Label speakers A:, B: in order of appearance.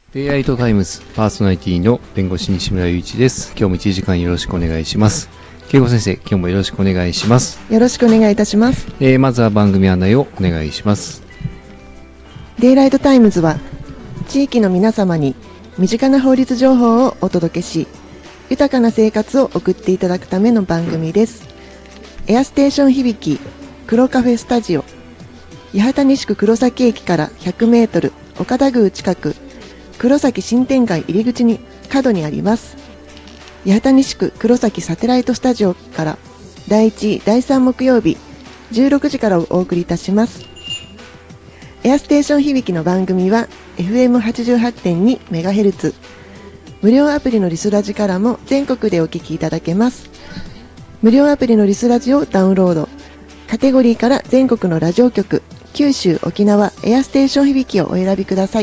A: デイライトタイムズパーソナリティの弁護士西村雄一です。今日も1時間よろしくお願いします。慶吾先生、今日もよろしくお願いします。
B: よろしくお願いいたします。
A: まずは番組案内をお願いします。
B: デイライトタイムズは地域の皆様に身近な法律情報をお届けし、豊かな生活を送っていただくための番組です。エアステーション響き黒カフェスタジオ、八幡西区黒崎駅から100メートル岡田宮近く黒崎新店街入り口に角にあります。八幡西区黒崎サテライトスタジオから第1、第3木曜日16時からお送りいたします。エアステーション響きの番組は FM88.2MHz、 無料アプリのリスラジからも全国でお聞きいただけます。無料アプリのリスラジをダウンロード、カテゴリーから全国のラジオ局、九州・沖縄エアステーション響きをお選びください。